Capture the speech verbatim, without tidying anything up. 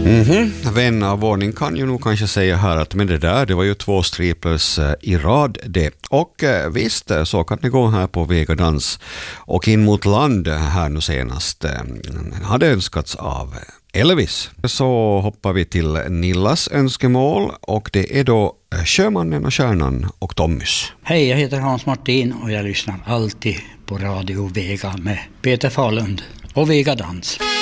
Mm-hmm. Vän av ordning kan ju nog kanske säga här att men det där, det var ju två striplers i rad det. Och visst, så kan det gå här på Vegadans. Och In mot land här nu senast hade önskats av Elvis. Så hoppar vi till Nillas önskemål och det är då Sjömannen och Kärnan och Tommys. Hej, jag heter Hans Martin och jag lyssnar alltid på Radio Vega med Peter Falund och Vegadans.